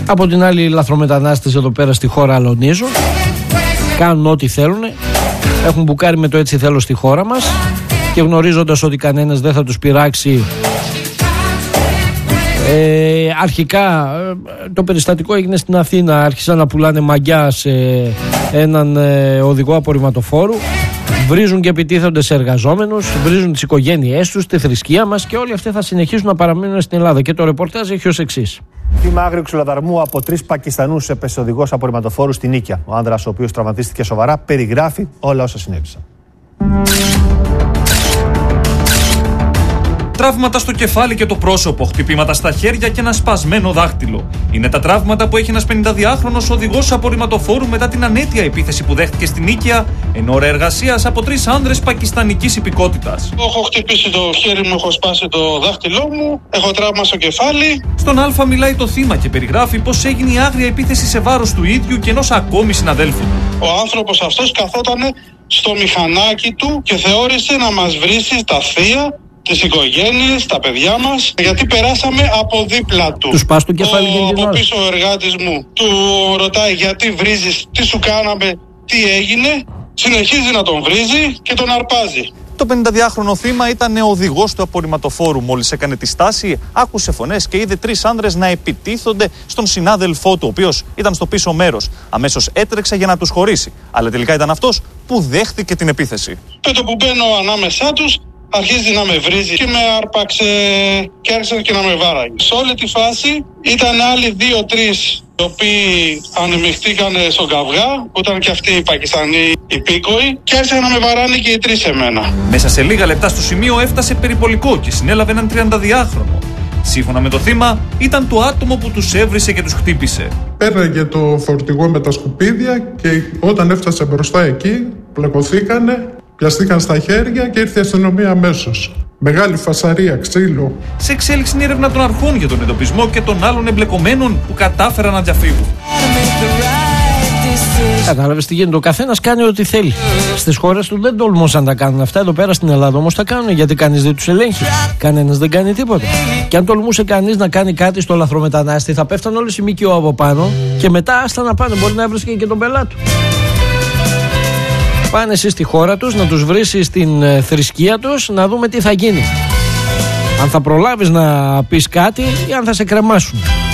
Από την άλλη, οι λαθρομετανάστες εδώ πέρα στη χώρα αλωνίζουν, κάνουν ό,τι θέλουν, έχουν μπουκάρει με το έτσι θέλω στη χώρα μας και γνωρίζοντας ότι κανένας δεν θα τους πειράξει. Αρχικά το περιστατικό έγινε στην Αθήνα, άρχισαν να πουλάνε μαγιά σε έναν οδηγό απορριμματοφόρου, βρίζουν και επιτίθενται σε εργαζόμενους, βρίζουν τις οικογένειές τους, τη θρησκεία μας και όλοι αυτοί θα συνεχίσουν να παραμείνουν στην Ελλάδα. Και το ρεπορτάζ έχει ως εξής. Θύμα άγριου ξυλοδαρμού από 3 Πακιστανούς έπεσε οδηγός απορριμματοφόρου στην Νίκαια. Ο άνδρας, ο οποίος τραυματίστηκε σοβαρά, περιγράφει όλα όσα συνέβησαν. Τραύματα στο κεφάλι και το πρόσωπο, χτυπήματα στα χέρια και ένα σπασμένο δάχτυλο. Είναι τα τραύματα που έχει ένας 52χρονος οδηγός απορριμματοφόρου μετά την ανέτεια επίθεση που δέχτηκε στην Νίκαια εν ώρα εργασίας από 3 άνδρες πακιστανικής υπηκότητας. Έχω χτυπήσει το χέρι μου, έχω σπάσει το δάχτυλό μου, έχω τραύμα στο κεφάλι. Στον Α μιλάει το θύμα και περιγράφει πως έγινε η άγρια επίθεση σε βάρος του ίδιου και ενός ακόμη συναδέλφου του. Ο άνθρωπος αυτός καθόταν στο μηχανάκι του και θεώρησε να μας βρίσει τα θεία, τις οικογένειες, τα παιδιά μας, γιατί περάσαμε από δίπλα του. Του σπάς το κεφάλι από πίσω ο εργάτης μου του ρωτάει γιατί βρίζεις, τι σου κάναμε, τι έγινε. Συνεχίζει να τον βρίζει και τον αρπάζει. Το 52χρονο θύμα ήταν ο οδηγός του απορριμματοφόρου. Μόλις έκανε τη στάση, άκουσε φωνές και είδε 3 άνδρες να επιτίθονται στον συνάδελφό του, ο οποίος ήταν στο πίσω μέρος. Αμέσως έτρεξε για να τους χωρίσει. Αλλά τελικά ήταν αυτός που δέχτηκε την επίθεση. Με το που μπαίνω ανάμεσά τους, αρχίζει να με βρίζει και με άρπαξε και άρχισε και να με βάραγε. Σε όλη τη φάση ήταν άλλοι 2-3 οι οποίοι ανεμιχτήκαν στον καυγά, που ήταν και αυτοί οι Πακιστανοί υπήκοοι, και άρχισαν να με βαράνε και οι 3 εμένα. Μέσα σε λίγα λεπτά στο σημείο έφτασε περιπολικό και συνέλαβε έναν 32χρονο. Σύμφωνα με το θύμα, ήταν το άτομο που τους έβρισε και τους χτύπησε. Πέραγε το φορτηγό με τα σκουπίδια και όταν έφτασε μπροστά εκεί, πλακωθήκανε, πιαστήκαν στα χέρια και ήρθε η αστυνομία αμέσως. Μεγάλη φασαρία, ξύλο. Σε εξέλιξη είναι η έρευνα των αρχών για τον εντοπισμό και των άλλων εμπλεκομένων που κατάφεραν να διαφύγουν. Κατάλαβες τι γίνεται. Ο καθένας κάνει ό,τι θέλει. Στις χώρες του δεν τολμούσαν να τα κάνουν αυτά. Εδώ πέρα στην Ελλάδα όμως τα κάνουν, γιατί κανείς δεν τους ελέγχει. Κανένας δεν κάνει τίποτα. Και αν τολμούσε κανείς να κάνει κάτι στο λαθρομετανάστη, θα πέφταν όλες οι ΜΚΟ από πάνω και μετά άστα να πάνε. Μπορεί να έβρισκε και τον πελάτη του. Πάνε εσύ στη χώρα τους, να τους βρίσεις στην θρησκεία τους, να δούμε τι θα γίνει. Αν θα προλάβεις να πεις κάτι ή αν θα σε κρεμάσουν.